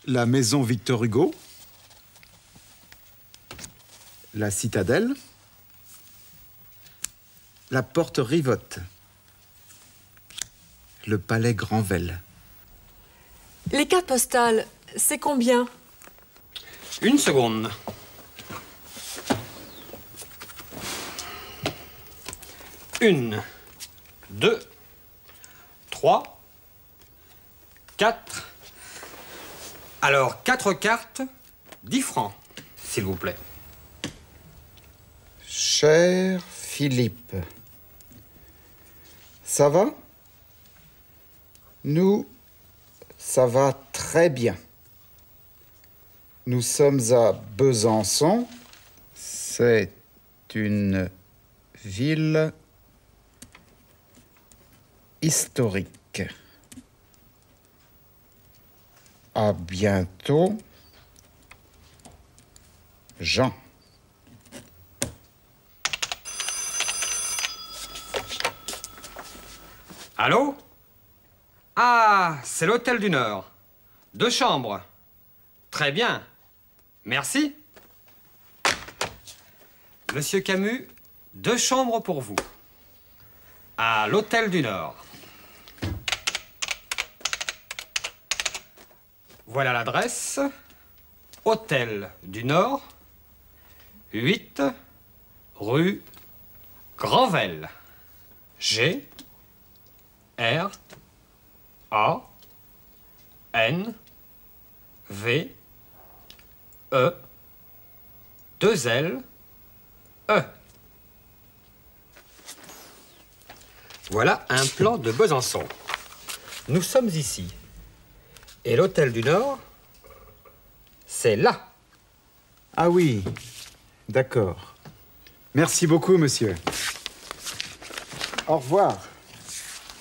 La maison Victor Hugo. La citadelle. La porte Rivotte. Le palais Granvelle. Les cartes postales, c'est combien? Une seconde. Une, 2, 3, 4. Alors, 4 cartes, 10 francs, s'il vous plaît. Cher Philippe, ça va? Nous, ça va très bien. Nous sommes à Besançon. C'est une ville historique. À bientôt, Jean. Allô? Ah, c'est l'Hôtel du Nord. 2 chambres. Très bien. Merci. Monsieur Camus, 2 chambres pour vous. À l'Hôtel du Nord. Voilà l'adresse. Hôtel du Nord, 8 rue Granvelle. G R A N V E 2 L E. Voilà un plan de Besançon. Nous sommes ici. Et l'Hôtel du Nord, c'est là. Ah oui, d'accord. Merci beaucoup, monsieur. Au revoir.